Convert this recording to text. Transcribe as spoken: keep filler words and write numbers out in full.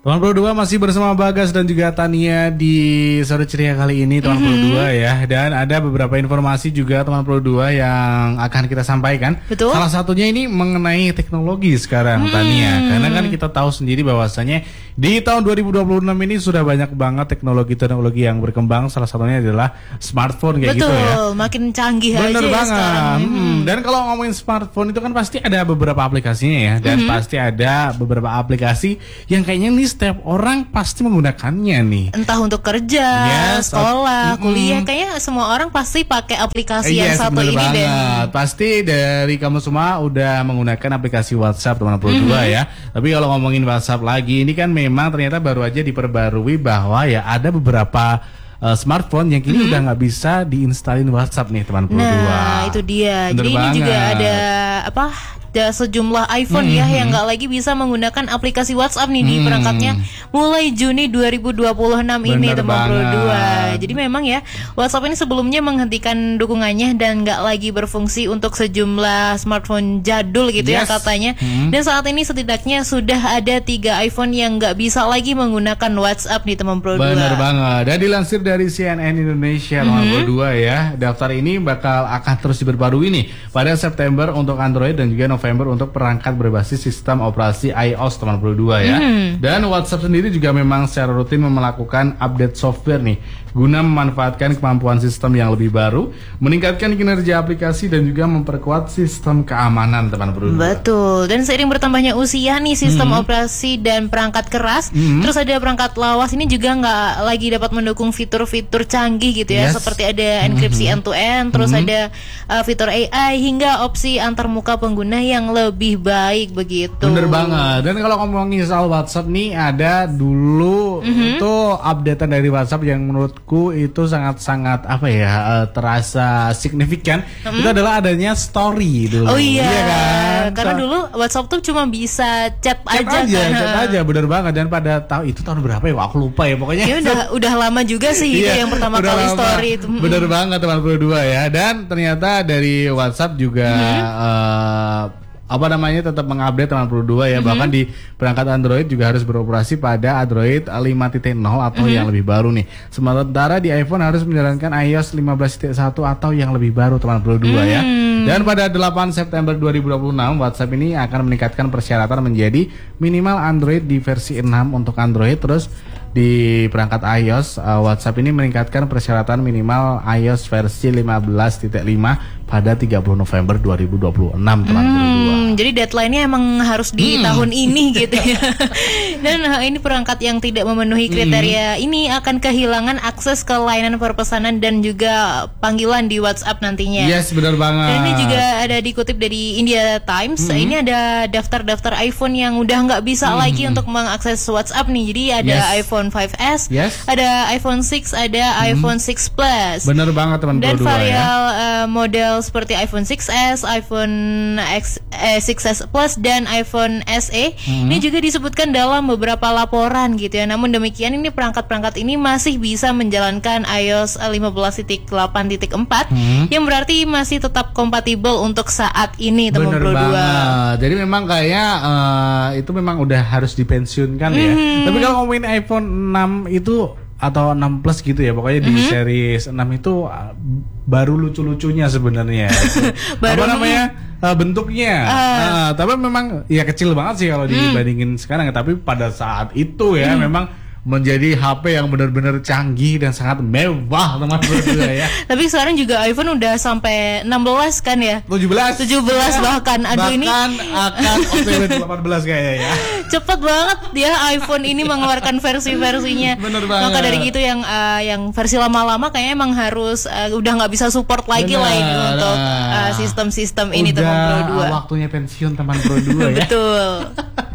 Teman Pro dua masih bersama Bagas dan juga Tania di sore ceria kali ini, teman mm-hmm. Pro dua ya. Dan ada beberapa informasi juga teman Pro dua yang akan kita sampaikan. Betul. Salah satunya ini mengenai teknologi sekarang, hmm. Tania. Karena kan kita tahu sendiri bahwasanya di tahun dua ribu dua puluh enam ini sudah banyak banget teknologi-teknologi yang berkembang. Salah satunya adalah smartphone kayak Betul, gitu ya. Betul, makin canggih Bener aja banget. ya sekarang. Hmm. Dan kalau ngomongin smartphone itu kan pasti ada beberapa aplikasinya ya. Dan hmm. pasti ada beberapa aplikasi yang kayaknya nih setiap orang pasti menggunakannya nih. Entah untuk kerja, yes, sekolah, mm, kuliah, kayaknya semua orang pasti pakai aplikasi yes, yang satu ini deh. Pasti dari kamu semua udah menggunakan aplikasi WhatsApp teman Pro dua mm-hmm. ya. Tapi kalau ngomongin WhatsApp lagi, ini kan memang ternyata baru aja diperbarui bahwa ya ada beberapa uh, smartphone yang kini mm-hmm. udah nggak bisa diinstalin WhatsApp nih teman Pro dua. Nah itu dia. Bener Jadi banget. Ini juga ada apa? Ada sejumlah iPhone mm-hmm. ya yang nggak lagi bisa menggunakan aplikasi WhatsApp nih mm. di perangkatnya mulai Juni dua ribu dua puluh enam ini teman Pro dua. Jadi memang ya WhatsApp ini sebelumnya menghentikan dukungannya dan nggak lagi berfungsi untuk sejumlah smartphone jadul gitu yes. ya katanya. Mm. Dan saat ini setidaknya sudah ada tiga iPhone yang nggak bisa lagi menggunakan WhatsApp nih teman Pro dua. Benar banget. Dan dilansir dari C N N Indonesia teman mm-hmm. Pro dua ya, daftar ini bakal akan terus diperbarui nih pada September untuk Android dan juga November untuk perangkat berbasis sistem operasi iOS teman Pro dua ya. Hmm. Dan WhatsApp sendiri juga memang secara rutin melakukan update software nih guna memanfaatkan kemampuan sistem yang lebih baru, meningkatkan kinerja aplikasi dan juga memperkuat sistem keamanan teman Pro dua. Betul. Dan seiring bertambahnya usia nih sistem hmm. operasi dan perangkat keras, hmm. terus ada perangkat lawas ini juga nggak lagi dapat mendukung fitur-fitur canggih gitu ya, yes. seperti ada enkripsi hmm. end to end, terus hmm. ada uh, fitur A I hingga opsi antarmuka pengguna yang lebih baik begitu. Bener banget. Dan kalau ngomongin soal WhatsApp nih, ada dulu mm-hmm. tuh updatean dari WhatsApp yang menurutku itu sangat-sangat apa ya uh, terasa signifikan. Mm-hmm. Itu adalah adanya story dulu. Oh iya, iya kan? Karena so, dulu WhatsApp tuh cuma bisa chat, chat aja, aja kan? Chat aja, bener banget. Dan pada tahun itu tahun berapa ya? Wah, aku lupa ya pokoknya. Ya udah udah lama juga sih itu iya, yang pertama kali lama. Story itu. Bener mm-hmm. banget teman Pro dua ya. Dan ternyata dari WhatsApp juga mm-hmm. uh, apa namanya tetap mengupdate teman Pro dua ya, mm-hmm. bahkan di perangkat Android juga harus beroperasi pada Android lima titik nol atau mm-hmm. yang lebih baru nih. Sementara di iPhone harus menjalankan iOS lima belas titik satu atau yang lebih baru teman Pro dua mm-hmm. ya. Dan pada delapan September dua ribu dua puluh enam WhatsApp ini akan meningkatkan persyaratan menjadi minimal Android di versi enam untuk Android, terus di perangkat iOS uh, WhatsApp ini meningkatkan persyaratan minimal iOS versi lima belas titik lima pada tiga puluh November dua ribu dua puluh enam teman Pro dua. Hmm, jadi deadline-nya emang harus di hmm. tahun ini gitu ya. Dan uh, ini perangkat yang tidak memenuhi kriteria hmm. ini akan kehilangan akses ke layanan perpesanan dan juga panggilan di WhatsApp nantinya. Yes, benar banget. Dan ini juga ada dikutip dari India Times. Hmm. Ini ada daftar-daftar iPhone yang udah nggak bisa hmm. lagi untuk mengakses WhatsApp nih. Jadi ada yes. iPhone lima S, yes. ada iPhone enam, ada hmm. iPhone enam Plus. Bener banget teman Pro dua. Dan varial ya. uh, model seperti iPhone enam S, iPhone X, eh, enam S Plus dan iPhone S E hmm. ini juga disebutkan dalam beberapa laporan gitu ya. Namun demikian ini perangkat-perangkat ini masih bisa menjalankan iOS lima belas titik delapan titik empat hmm. yang berarti masih tetap kompatibel untuk saat ini teman Pro dua. Jadi memang kayaknya uh, itu memang udah harus dipensiunkan hmm. ya. Tapi kalau ngomongin iPhone enam itu atau enam Plus gitu ya, pokoknya di mm-hmm. series enam itu uh, baru lucu-lucunya sebenarnya. Apa namanya uh, bentuknya uh. Uh, tapi memang ya kecil banget sih kalau dibandingin mm. sekarang. Tapi pada saat itu ya mm. memang menjadi H P yang benar-benar canggih dan sangat mewah teman Pro dua ya. Tapi sekarang juga iPhone udah sampai enam belas kan ya? tujuh belas tujuh belas ya. bahkan. Aduh, bahkan ini akan O T W delapan belas kayaknya ya. Cepet banget ya iPhone ini mengeluarkan versi-versinya. Bener banget. Maka dari gitu yang uh, yang versi lama-lama kayaknya emang harus uh, udah nggak bisa support lagi Bener. lah ini untuk uh, sistem-sistem ini teman Pro dua. Waktunya pensiun teman Pro dua ya. Betul.